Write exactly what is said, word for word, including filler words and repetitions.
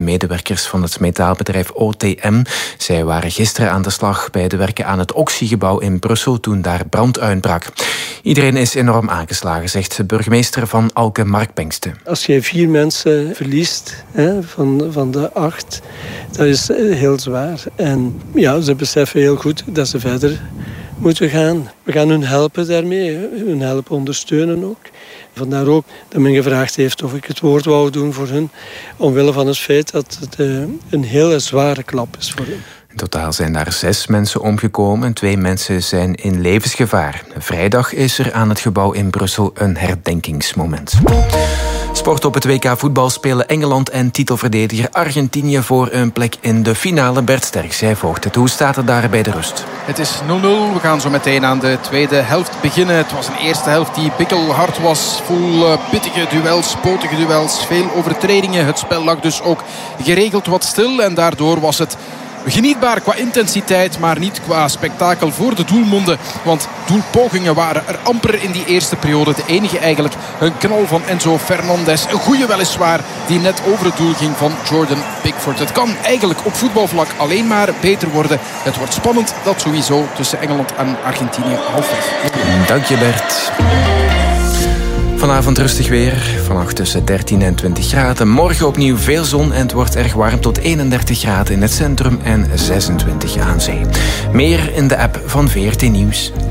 medewerkers van het metaalbedrijf O T M. Zij waren gisteren aan de slag bij de werken aan het Oxygebouw in Brussel toen daar brand uitbrak. Iedereen is enorm aangeslagen, zegt de burgemeester van Alke, Mark Bengste. Als je vier mensen verliest hè, van, van de acht, dat is heel zwaar. En ja, ze beseffen heel goed dat ze verder moeten gaan. We gaan hun helpen daarmee, hun helpen ondersteunen ook. Vandaar ook dat men gevraagd heeft of ik het woord wou doen voor hun, omwille van het feit dat het een hele zware klap is voor hen. In totaal zijn daar zes mensen omgekomen en twee mensen zijn in levensgevaar. Vrijdag is er aan het gebouw in Brussel een herdenkingsmoment. Sport op het W K voetbal spelen Engeland en titelverdediger Argentinië voor een plek in de finale. Bert Sterks, zij volgt het. Hoe staat het daar bij de rust? Het is nul nul. We gaan zo meteen aan de tweede helft beginnen. Het was een eerste helft die bikkelhard was. Vol pittige duels, potige duels, veel overtredingen. Het spel lag dus ook geregeld wat stil en daardoor was het genietbaar qua intensiteit, maar niet qua spektakel voor de doelmonden. Want doelpogingen waren er amper in die eerste periode. De enige eigenlijk een knal van Enzo Fernandez. Een goeie weliswaar, die net over het doel ging van Jordan Pickford. Het kan eigenlijk op voetbalvlak alleen maar beter worden. Het wordt spannend, dat sowieso, tussen Engeland en Argentinië halfweg. Dank je, Bert. Vanavond rustig weer, vannacht tussen dertien en twintig graden. Morgen opnieuw veel zon en het wordt erg warm tot eenendertig graden in het centrum en zesentwintig aan zee. Meer in de app van V R T Nieuws.